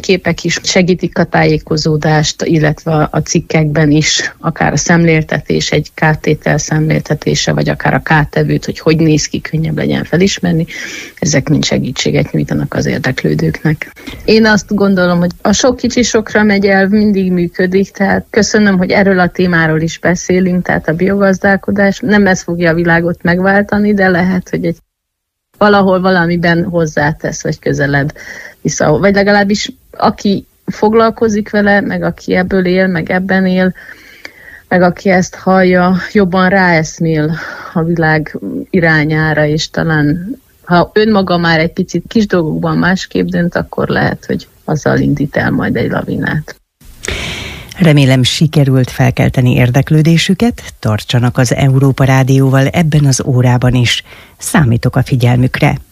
fényképek is segítik a tájékozódást, illetve a cikkekben is, akár a szemléltetés, egy kártétel szemléltetése, vagy akár a kártevőt, hogy néz ki, könnyebb legyen felismerni. Ezek mind segítséget nyújtanak az érdeklődőknek. Én azt gondolom, hogy a sok kicsi sokra megy elv mindig működik, tehát köszönöm, hogy erről a témáról is beszélünk, tehát a biogazdálkodás nem ez fogja a világot megváltani, de lehet, hogy valahol valamiben hozzátesz, vagy közelebb vissza. Vagy legalábbis aki foglalkozik vele, meg aki ebből él, meg ebben él, meg aki ezt hallja, jobban ráeszmél a világ irányára, és talán ha önmaga már egy picit kis dolgokban másképp dönt, akkor lehet, hogy azzal indít el majd egy lavinát. Remélem, sikerült felkelteni érdeklődésüket, tartsanak az Európa Rádióval ebben az órában is. Számítok a figyelmükre.